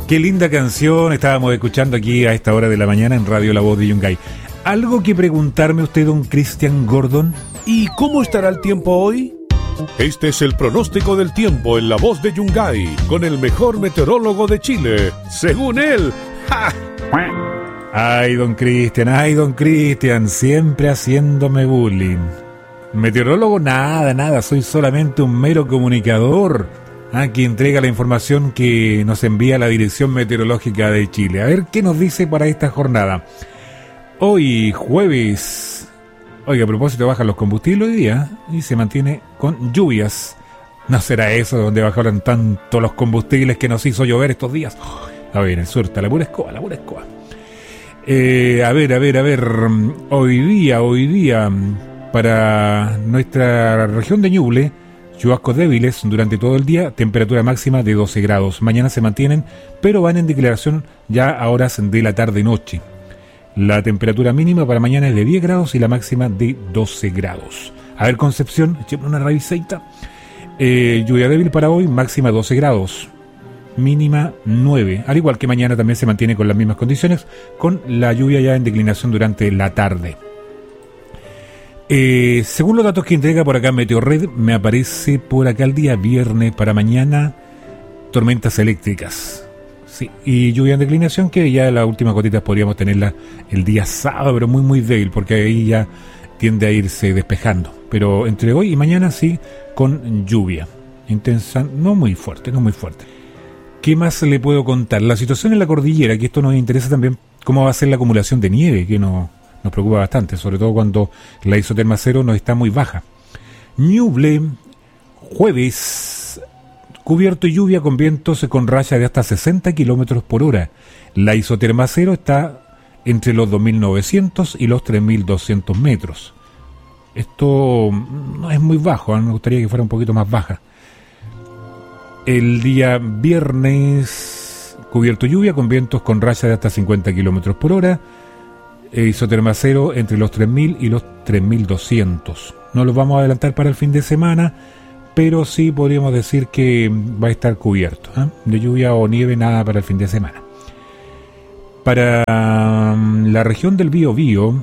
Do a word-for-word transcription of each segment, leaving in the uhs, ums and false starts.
Qué linda canción estábamos escuchando aquí a esta hora de la mañana en Radio La Voz de Yungay. ¿Algo que preguntarme usted, don Cristian Gordon? ¿Y cómo estará el tiempo hoy? Este es el pronóstico del tiempo en La Voz de Yungay, con el mejor meteorólogo de Chile, según él. ¡Ja! Ay, don Cristian, ay, don Cristian, siempre haciéndome bullying. Meteorólogo, nada, nada, soy solamente un mero comunicador, ¿ah? que entrega la información que nos envía la Dirección Meteorológica de Chile. A ver qué nos dice para esta jornada. Hoy, jueves, oiga, a propósito, bajan los combustibles hoy día y se mantiene con lluvias. ¿No será eso donde bajaron tanto los combustibles que nos hizo llover estos días? A ver, suelta, la pura escoba, la pura escoba. Eh, a ver, a ver, a ver, hoy día, hoy día, para nuestra región de Ñuble, chubascos débiles durante todo el día, temperatura máxima de doce grados. Mañana se mantienen, pero van en declaración ya a horas de la tarde-noche. La temperatura mínima para mañana es de diez grados y la máxima de doce grados. A ver, Concepción, echemos una revisadita. Eh, lluvia débil para hoy, máxima doce grados. Mínima nueve, al igual que mañana también se mantiene con las mismas condiciones, con la lluvia ya en declinación durante la tarde. Eh, según los datos que entrega por acá Meteorred, me aparece por acá el día viernes para mañana tormentas eléctricas, sí, y lluvia en declinación, que ya las últimas gotitas podríamos tenerla el día sábado, pero muy muy débil, porque ahí ya tiende a irse despejando, pero entre hoy y mañana sí, con lluvia intensa, no muy fuerte, no muy fuerte. ¿Qué más le puedo contar? La situación en la cordillera, que esto nos interesa también, cómo va a ser la acumulación de nieve, que nos, nos preocupa bastante, sobre todo cuando la isoterma cero nos está muy baja. Ñuble, jueves, cubierto y lluvia con vientos con raya de hasta sesenta kilómetros por hora. La isoterma cero está entre los dos mil novecientos y los tres mil doscientos metros. Esto no es muy bajo, ¿eh? Me gustaría que fuera un poquito más baja. El día viernes, cubierto lluvia con vientos con raya de hasta cincuenta kilómetros por hora. E isoterma cero entre los tres mil y los tres mil doscientos. No los vamos a adelantar para el fin de semana, pero sí podríamos decir que va a estar cubierto, ¿eh? De lluvia o nieve, nada para el fin de semana. Para um, la región del Biobío,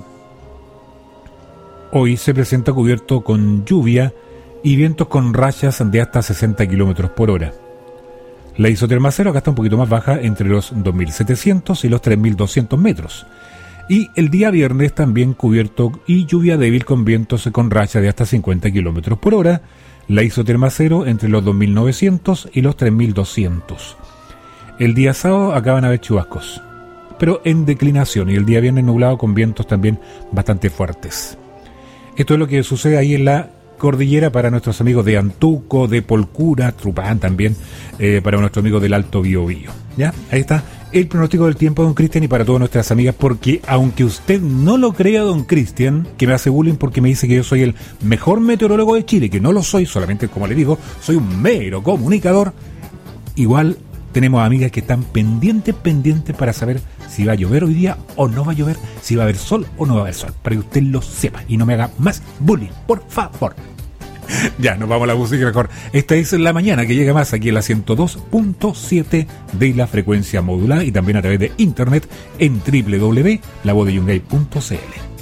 hoy se presenta cubierto con lluvia y vientos con rayas de hasta sesenta kilómetros por hora. La isoterma cero acá está un poquito más baja, entre los dos mil setecientos y los tres mil doscientos metros. Y el día viernes también cubierto y lluvia débil con vientos con rayas de hasta cincuenta kilómetros por hora. La isoterma cero entre los dos mil novecientos y los tres mil doscientos. El día sábado acá van a haber chubascos, pero en declinación, y el día viernes nublado con vientos también bastante fuertes. Esto es lo que sucede ahí en la cordillera para nuestros amigos de Antuco, de Polcura, Trupán también, eh, para nuestros amigos del Alto Biobío. ¿Ya? Ahí está el pronóstico del tiempo, don Cristian, y para todas nuestras amigas, porque aunque usted no lo crea, don Cristian, que me hace bullying porque me dice que yo soy el mejor meteorólogo de Chile, que no lo soy, solamente, como le digo, soy un mero comunicador, igual tenemos amigas que están pendientes, pendientes para saber si va a llover hoy día o no va a llover, si va a haber sol o no va a haber sol, para que usted lo sepa y no me haga más bullying, por favor. Ya, nos vamos a la música mejor. Esta es La Mañana, que llega más aquí en la ciento dos punto siete de la frecuencia modulada y también a través de internet en doble u doble u doble u punto la voz de yungay punto c l.